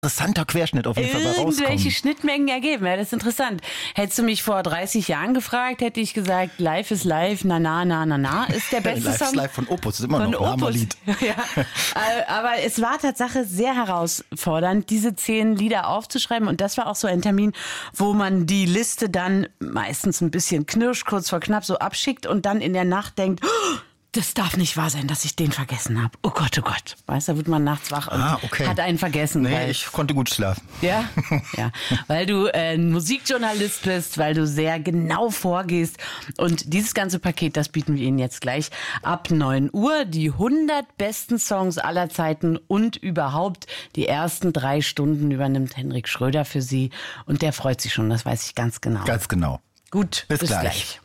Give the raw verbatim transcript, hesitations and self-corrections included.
interessanter Querschnitt auf jeden Fall bei rauskommen. Irgendwelche Schnittmengen ergeben, ja, das ist interessant. Hättest du mich vor dreißig Jahren gefragt, hätte ich gesagt, Live is Live, na na na na na, ist der beste Live Song. is Live von Opus, ist immer von noch ein Opus. Lied. Ja. Aber es war Tatsache sehr herausfordernd, diese zehn Lieder aufzuschreiben. Und das war auch so ein Termin, wo man die Liste dann meistens ein bisschen knirsch, kurz vor knapp so abschickt und dann in der Nacht denkt, oh, das darf nicht wahr sein, dass ich den vergessen habe. Oh Gott, oh Gott. Weißt du, da wird man nachts wach und ah, okay. hat einen vergessen. Nee, weil, ich konnte gut schlafen. Ja, ja, weil du äh, Musikjournalist bist, weil du sehr genau vorgehst. Und dieses ganze Paket, das bieten wir Ihnen jetzt gleich ab neun Uhr. Die hundert besten Songs aller Zeiten und überhaupt die ersten drei Stunden übernimmt Henrik Schröder für Sie. Und der freut sich schon, das weiß ich ganz genau. Ganz genau. Gut, bis, bis gleich. gleich.